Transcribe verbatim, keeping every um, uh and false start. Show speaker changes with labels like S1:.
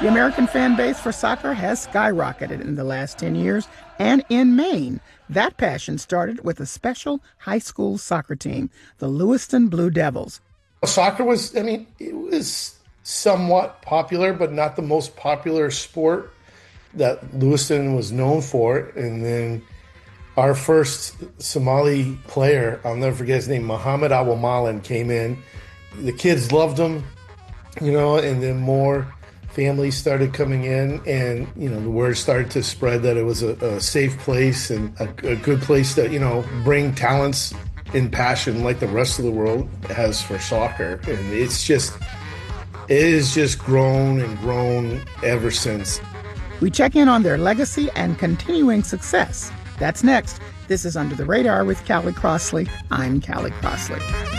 S1: The American fan base for soccer has skyrocketed in the last ten years, and in Maine, that passion started with a special high school soccer team, the Lewiston Blue Devils.
S2: Soccer was, I mean, it was somewhat popular, but not the most popular sport that Lewiston was known for. And then our first Somali player, I'll never forget his name, Muhammad Awamalan, came in. The kids loved him, you know, and then more families started coming in, and, you know, the word started to spread that it was a, a safe place and a, a good place to, you know, bring talents and passion like the rest of the world has for soccer. And it's just, it has just grown and grown ever since.
S1: We check in on their legacy and continuing success. That's next. This is Under the Radar with Callie Crossley. I'm Callie Crossley.